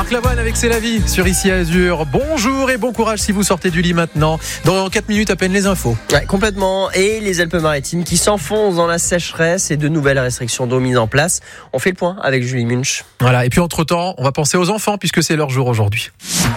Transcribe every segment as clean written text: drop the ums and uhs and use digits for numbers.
Marc Lavoine avec C'est la vie sur Ici Azur. Bonjour et bon courage si vous sortez du lit maintenant. Dans 4 minutes à peine les infos. Ouais, complètement. Et les Alpes-Maritimes qui s'enfoncent dans la sécheresse et de nouvelles restrictions d'eau mises en place. On fait le point avec Julie Munch. Voilà. Et puis entre-temps, on va penser aux enfants puisque c'est leur jour aujourd'hui.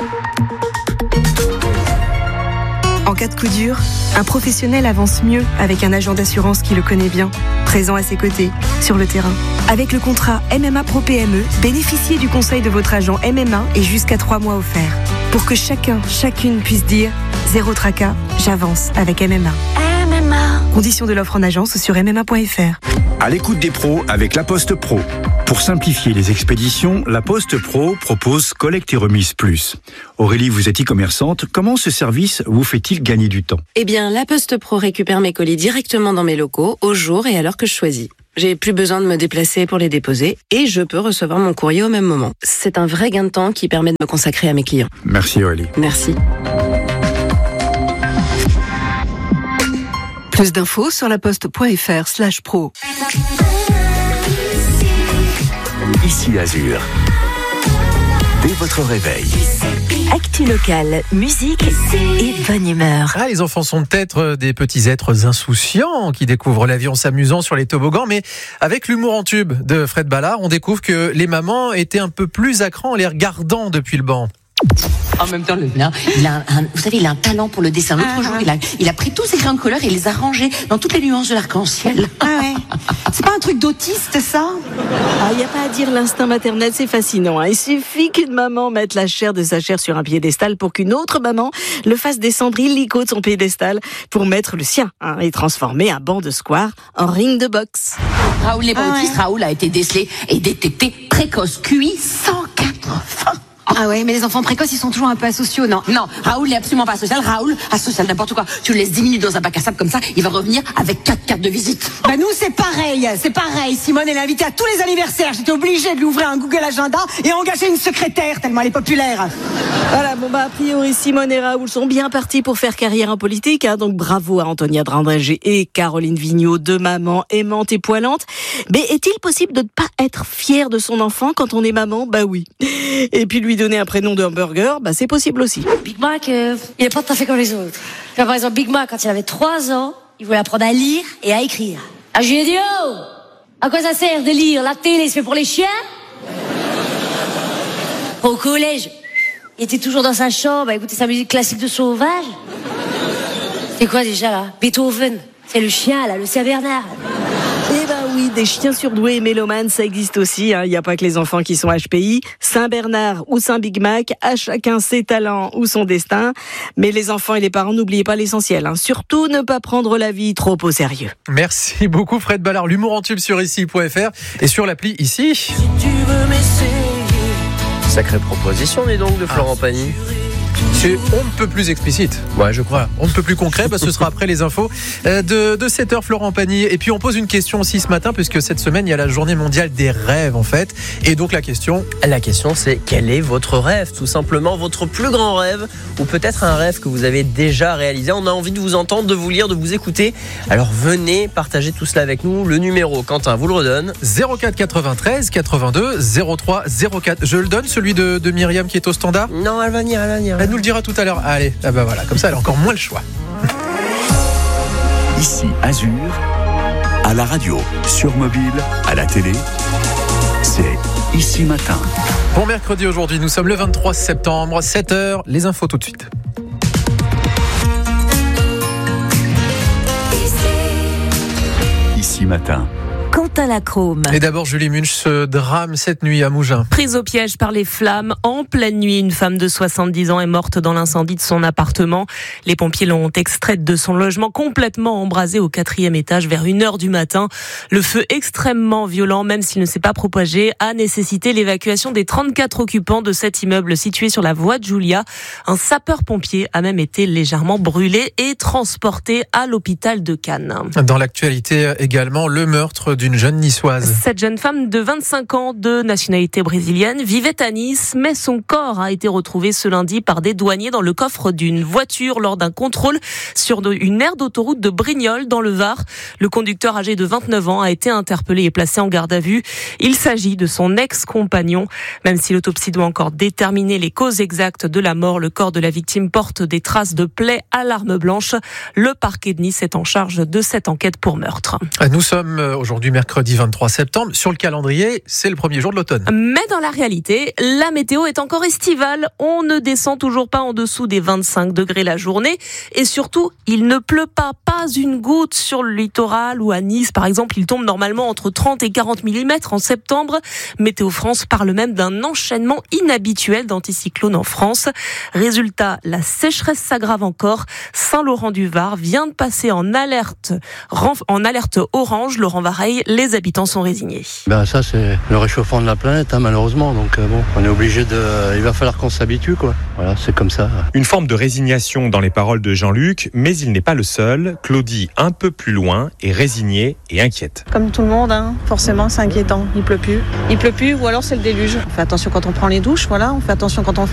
En cas de coup dur, un professionnel avance mieux avec un agent d'assurance qui le connaît bien, présent à ses côtés, sur le terrain. Avec le contrat MMA Pro PME, bénéficiez du conseil de votre agent MMA et jusqu'à 3 mois offerts. Pour que chacune puisse dire « Zéro tracas, j'avance avec MMA ». Conditions de l'offre en agence sur mma.fr. À l'écoute des pros avec La Poste Pro. Pour simplifier les expéditions, La Poste Pro propose Collecte et Remise Plus. Aurélie, vous êtes e-commerçante. Comment ce service vous fait-il gagner du temps ? Eh bien, La Poste Pro récupère mes colis directement dans mes locaux, au jour et à l'heure que je choisis. J'ai plus besoin de me déplacer pour les déposer et je peux recevoir mon courrier au même moment. C'est un vrai gain de temps qui permet de me consacrer à mes clients. Merci Aurélie. Merci. Plus d'infos sur laposte.fr/pro. Ici Azur. Dès votre réveil. Actu locale, musique et bonne humeur. Ah, les enfants sont peut-être des petits êtres insouciants qui découvrent la vie en s'amusant sur les toboggans, mais avec l'humour en tube de Fred Ballard, on découvre que les mamans étaient un peu plus à cran en les regardant depuis le banc. En même temps, le mien, vous savez, il a un talent pour le dessin. L'autre jour, il a pris tous ses crayons de couleur et il les a rangés dans toutes les nuances de l'arc-en-ciel. Ah ouais. C'est pas un truc d'autiste, ça ? Il n'y a pas à dire, l'instinct maternel, c'est fascinant. Il suffit qu'une maman mette la chair de sa chair sur un piédestal pour qu'une autre maman le fasse descendre illico de son piédestal pour mettre le sien et transformer un banc de square en ring de boxe. Raoul n'est pas autiste. Raoul a été décelé et détecté précoce. QI 180. Ah ouais, mais les enfants précoces, ils sont toujours un peu asociaux, non ? Non, Raoul n'est absolument pas asocial. Raoul, asocial, n'importe quoi. Tu le laisses 10 minutes dans un bac à sable comme ça, il va revenir avec 4 cartes de visite. Bah nous, c'est pareil. Simone, elle est invitée à tous les anniversaires. J'étais obligée de lui ouvrir un Google Agenda et engager une secrétaire, tellement elle est populaire. Voilà, a priori, Simone et Raoul sont bien partis pour faire carrière en politique, donc bravo à Antonia Drandrégé et Caroline Vigneault, deux mamans aimantes et poilantes. Mais est-il possible de ne pas être fier de son enfant quand on est maman ? Bah oui. Et puis lui donner un prénom de hamburger, c'est possible aussi. Big Mac, il est pas tout à fait comme les autres. Par exemple, Big Mac, quand il avait 3 ans, il voulait apprendre à lire et à écrire. Ah, je lui ai dit, oh, à quoi ça sert de lire ? La télé, c'est fait pour les chiens ? Au collège, il était toujours dans sa chambre à écouter sa musique classique de sauvage. C'est quoi déjà, là ? Beethoven. C'est le chien, là, le Saint-Bernard. Eh ben oui, des chiens surdoués et mélomanes, ça existe aussi. Il n'y a pas que les enfants qui sont HPI. Saint-Bernard ou Saint-Big Mac, à chacun ses talents ou son destin. Mais les enfants et les parents, n'oubliez pas l'essentiel. Surtout ne pas prendre la vie trop au sérieux. Merci beaucoup Fred Ballard. L'humour en tube sur ici.fr et sur l'appli Ici. Si tu veux m'essayer. Sacrée proposition, dis donc, de Florent Pagny. C'est on ne peut plus explicite. Ouais, je crois. Voilà, on ne peut plus concret. Ce sera après les infos de 7h, Florent Pagny. Et puis on pose une question aussi ce matin, puisque cette semaine, il y a la journée mondiale des rêves, en fait. Et donc la question, c'est quel est votre rêve ? Tout simplement, votre plus grand rêve, ou peut-être un rêve que vous avez déjà réalisé. On a envie de vous entendre, de vous lire, de vous écouter. Alors venez partager tout cela avec nous. Le numéro, Quentin vous le redonne. 04 93 82 03 04. Je le donne, celui de Myriam qui est au standard ? Non, elle va venir. Elle nous le dira tout à l'heure. Allez, voilà, comme ça elle a encore moins le choix. Ici Azur, à la radio, sur mobile, à la télé, c'est Ici Matin. Bon mercredi aujourd'hui, nous sommes le 23 septembre, 7h, les infos tout de suite. Ici Matin. Quentin Lacrome. Et d'abord Julie Munch, ce drame cette nuit à Mougins. Prise au piège par les flammes en pleine nuit, une femme de 70 ans est morte dans l'incendie de son appartement. Les pompiers l'ont extraite de son logement complètement embrasé au 4e étage vers 1h du matin. Le feu extrêmement violent, même s'il ne s'est pas propagé, a nécessité l'évacuation des 34 occupants de cet immeuble situé sur la voie de Julia. Un sapeur-pompier a même été légèrement brûlé et transporté à l'hôpital de Cannes. Dans l'actualité également, le meurtre d'une jeune niçoise. Cette jeune femme de 25 ans, de nationalité brésilienne, vivait à Nice, mais son corps a été retrouvé ce lundi par des douaniers dans le coffre d'une voiture lors d'un contrôle sur une aire d'autoroute de Brignoles dans le Var. Le conducteur âgé de 29 ans a été interpellé et placé en garde à vue. Il s'agit de son ex-compagnon. Même si l'autopsie doit encore déterminer les causes exactes de la mort, le corps de la victime porte des traces de plaies à l'arme blanche. Le parquet de Nice est en charge de cette enquête pour meurtre. Nous sommes aujourd'hui mercredi 23 septembre. Sur le calendrier, c'est le premier jour de l'automne. Mais dans la réalité, la météo est encore estivale. On ne descend toujours pas en dessous des 25 degrés la journée. Et surtout, il ne pleut pas une goutte sur le littoral ou à Nice. Par exemple, il tombe normalement entre 30 et 40 mm en septembre. Météo France parle même d'un enchaînement inhabituel d'anticyclones en France. Résultat, la sécheresse s'aggrave encore. Saint-Laurent-du-Var vient de passer en alerte orange. Laurent Vareille, les habitants sont résignés. Ça, c'est le réchauffement de la planète, malheureusement. Donc on est obligé il va falloir qu'on s'habitue, quoi. Voilà, c'est comme ça. Une forme de résignation dans les paroles de Jean-Luc, mais il n'est pas le seul. Claudie, un peu plus loin, est résignée et inquiète. Comme tout le monde, forcément, c'est inquiétant. Il pleut plus, ou alors c'est le déluge. On fait attention quand on prend les douches, on fait attention quand on fait